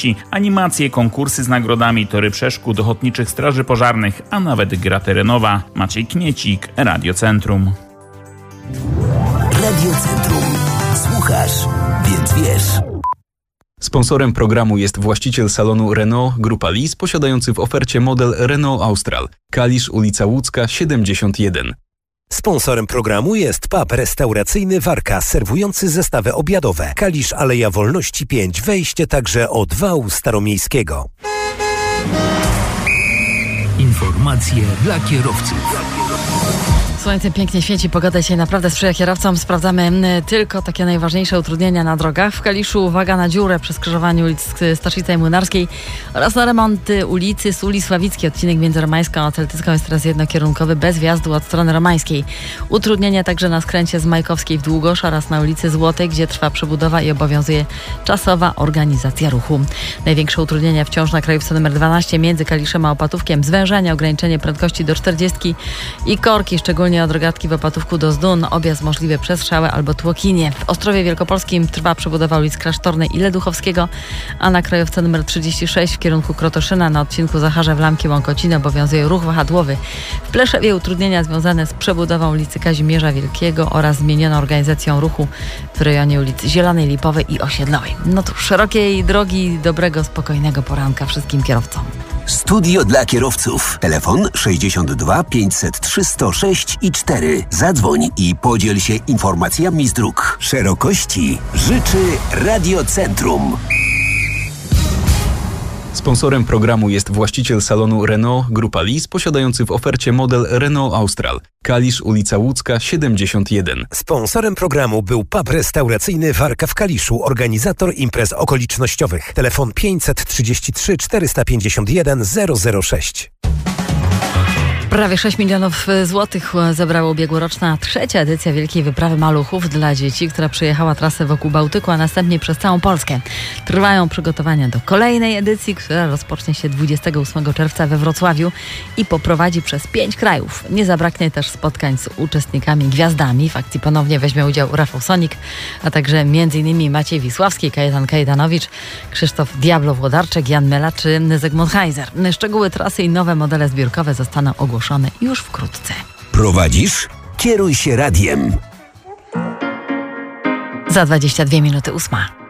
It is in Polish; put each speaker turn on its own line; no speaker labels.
dzieci, animacje, konkursy z nagrodami, tory przeszkód, ochotniczych straży pożarnych, a nawet gra terenowa. Maciej Kmiecik, Radio Centrum.
Radio Centrum. Słuchasz, więc wiesz.
Sponsorem programu jest właściciel salonu Renault Grupa Lis, posiadający w ofercie model Renault Austral. Kalisz, ulica Łódzka, 71.
Sponsorem programu jest pub restauracyjny Warka, serwujący zestawy obiadowe. Kalisz, Aleja Wolności 5, wejście także od wału staromiejskiego.
Informacje dla kierowców.
Słońce pięknie świeci, pogoda się naprawdę sprzyja kierowcom. Sprawdzamy tylko takie najważniejsze utrudnienia na drogach. W Kaliszu uwaga na dziurę przy skrzyżowaniu ulic Staszica i Młynarskiej oraz na remonty ulicy Suli Sławickiej. Odcinek między Romańską a Celtycką jest teraz jednokierunkowy, bez wjazdu od strony romańskiej. Utrudnienia także na skręcie z Majkowskiej w Długosz oraz na ulicy Złotej, gdzie trwa przebudowa i obowiązuje czasowa organizacja ruchu. Największe utrudnienia wciąż na krajówce nr 12 między Kaliszem a Opatówkiem. Zwężenie, ograniczenie prędkości do 40 i korki, szczególnie od Rogatki w Opatówku do Zdun. Objazd możliwy przez Strzałę albo Tłokinie. W Ostrowie Wielkopolskim trwa przebudowa ulic Klasztornej i Leduchowskiego, a na krajówce nr 36 w kierunku Krotoszyna na odcinku Zacharze-Wlamki-Łąkociny obowiązuje ruch wahadłowy. W Pleszewie utrudnienia związane z przebudową ulicy Kazimierza Wielkiego oraz zmienioną organizacją ruchu w rejonie ulic Zielonej, Lipowej i Osiedlowej. No to szerokiej drogi, dobrego, spokojnego poranka wszystkim kierowcom.
Studio dla kierowców. Telefon 62 503 106 i 4. Zadzwoń i podziel się informacjami z dróg. Szerokości życzy Radio Centrum.
Sponsorem programu jest właściciel salonu Renault Grupa Lis, posiadający w ofercie model Renault Austral. Kalisz, ulica Łódzka, 71.
Sponsorem programu był pub restauracyjny Warka w Kaliszu, organizator imprez okolicznościowych. Telefon 533 451 006.
Prawie 6 milionów złotych zebrała ubiegłoroczna trzecia edycja Wielkiej Wyprawy Maluchów dla dzieci, która przejechała trasę wokół Bałtyku, a następnie przez całą Polskę. Trwają przygotowania do kolejnej edycji, która rozpocznie się 28 czerwca we Wrocławiu i poprowadzi przez 5 krajów. Nie zabraknie też spotkań z uczestnikami gwiazdami. W akcji ponownie weźmie udział Rafał Sonik, a także m.in. Maciej Wisławski, Kajetan Kajdanowicz, Krzysztof Diablo-Włodarczyk, Jan Mela czy Zygmunt Heiser. Szczegóły trasy i nowe modele zbiórkowe zostaną ogłoszone już wkrótce.
Prowadzisz? Kieruj się radiem.
Za 22 minuty 8.